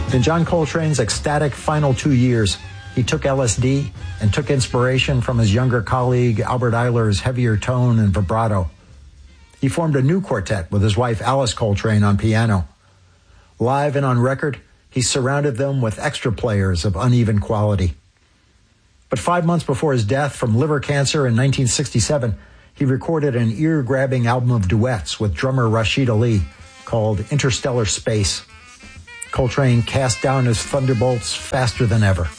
In John Coltrane's ecstatic final 2 years, he took LSD and took inspiration from his younger colleague Albert Ayler's heavier tone and vibrato. He formed a new quartet with his wife Alice Coltrane on piano. Live and on record, he surrounded them with extra players of uneven quality. But 5 months before his death from liver cancer in 1967, he recorded an ear-grabbing album of duets with drummer Rashid Ali called Interstellar Space. Coltrane cast down his thunderbolts faster than ever.